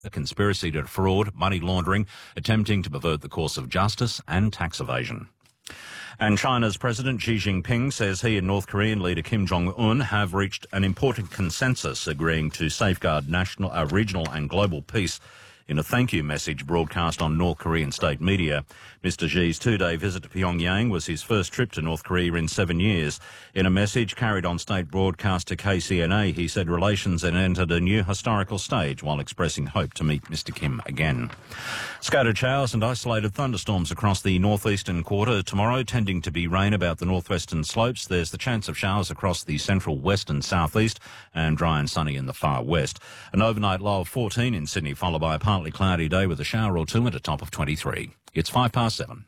a conspiracy to defraud, money laundering, attempting to pervert the course of justice and tax evasion. And China's President Xi Jinping says he and North Korean leader Kim Jong-un have reached an important consensus agreeing to safeguard regional and global peace. In a thank you message broadcast on North Korean state media, Mr. Xi's two-day visit to Pyongyang was his first trip to North Korea in 7 years. In a message carried on state broadcast to KCNA, he said relations had entered a new historical stage while expressing hope to meet Mr. Kim again. Scattered showers and isolated thunderstorms across the northeastern quarter tomorrow, tending to be rain about the northwestern slopes. There's the chance of showers across the central west and southeast, and dry and sunny in the far west. An overnight low of 14 in Sydney, followed by a partly cloudy day with a shower or two and a top of 23. It's 7:05.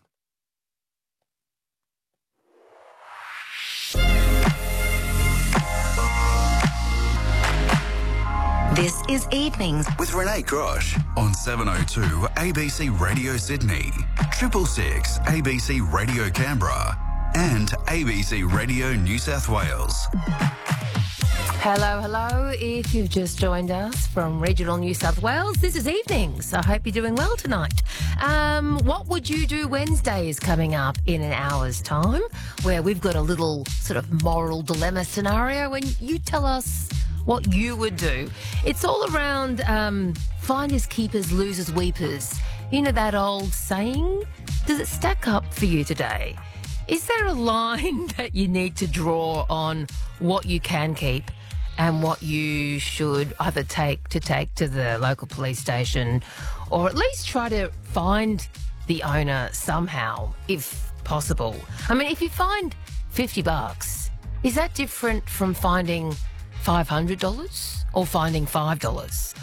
This is Evenings with Renee Grosh on 702 ABC Radio Sydney, 666 ABC Radio Canberra and ABC Radio New South Wales. Hello, hello. If you've just joined us from regional New South Wales, this is Evenings. I hope you're doing well tonight. What would you do Wednesday is coming up in an hour's time, where we've got a little sort of moral dilemma scenario and you tell us what you would do. It's all around finders keepers, losers weepers. You know that old saying? Does it stack up for you today? Is there a line that you need to draw on what you can keep and what you should either take to the local police station, or at least try to find the owner somehow, if possible? I mean, if you find $50, is that different from finding $500 or finding $5?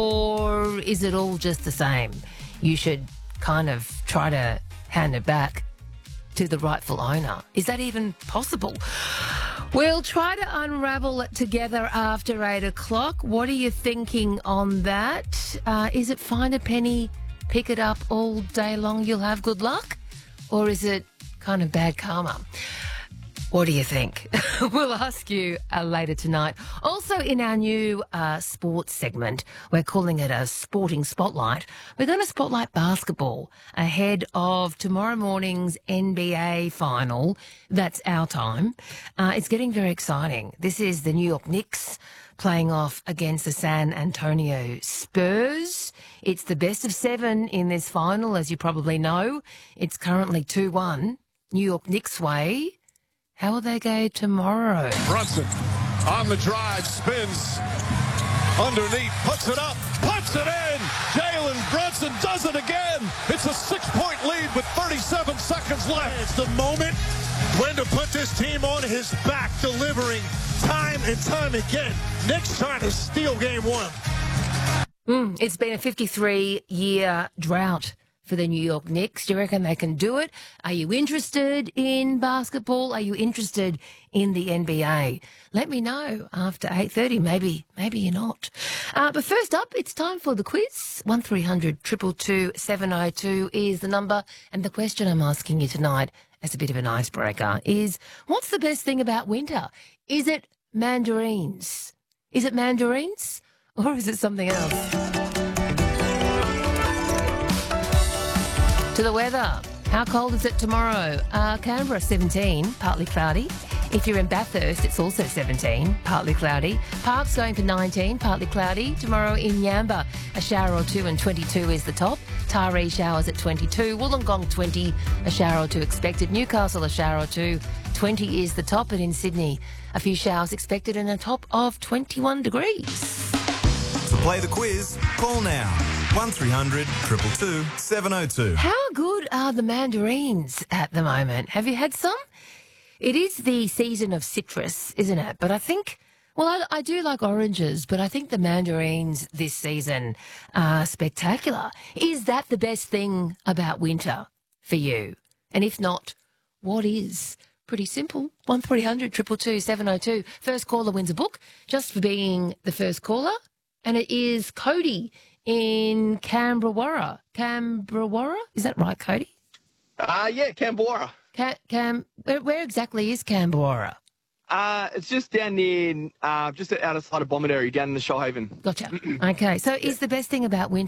Or is it all just the same? You should kind of try to hand it back to the rightful owner. Is that even possible? We'll try to unravel it together after 8 o'clock. What are you thinking on that? Is it find a penny, pick it up all day long, you'll have good luck? Or is it kind of bad karma? What do you think? We'll ask you later tonight. Also, in our new sports segment, we're calling it a sporting spotlight. We're going to spotlight basketball ahead of tomorrow morning's NBA final. That's our time. It's getting very exciting. This is the New York Knicks playing off against the San Antonio Spurs. It's the best of 7 in this final, as you probably know. It's currently 2-1. New York Knicks way. How will they go tomorrow? Brunson on the drive, spins underneath, puts it up, puts it in. Jalen Brunson does it again. It's a 6-point lead with 37 seconds left. It's the moment when to put this team on his back, delivering time and time again. Knicks trying to steal game 1. It's been a 53-year drought for the New York Knicks. Do you reckon they can do it? Are you interested in basketball? Are you interested in the NBA? Let me know after 8:30. Maybe you're not. But first up, it's time for the quiz. 1300 222 702 is the number. And the question I'm asking you tonight, as a bit of an icebreaker, is what's the best thing about winter? Is it mandarins? Is it mandarins? Or is it something else? To the weather. How cold is it tomorrow? Canberra, 17, partly cloudy. If you're in Bathurst, it's also 17, partly cloudy. Park's going for 19, partly cloudy. Tomorrow in Yamba, a shower or two and 22 is the top. Taree showers at 22. Wollongong, 20, a shower or two expected. Newcastle, a shower or two, 20 is the top. And in Sydney, a few showers expected and a top of 21 degrees. To play the quiz, call now. 1300 222 702. How good are the mandarins at the moment? Have you had some? It is the season of citrus, isn't it? But I think, well, I do like oranges, but I think the mandarins this season are spectacular. Is that the best thing about winter for you? And if not, what is? Pretty simple. 1300 222 702. First caller wins a book just for being the first caller. And it is Cody in Canberra. Canberra? Is that right, Cody? Yeah, Canberra. Where exactly is Canberra? It's just down near, just outside of Bomaderry, down in the Shoalhaven. Gotcha. Okay, so is the best thing about winter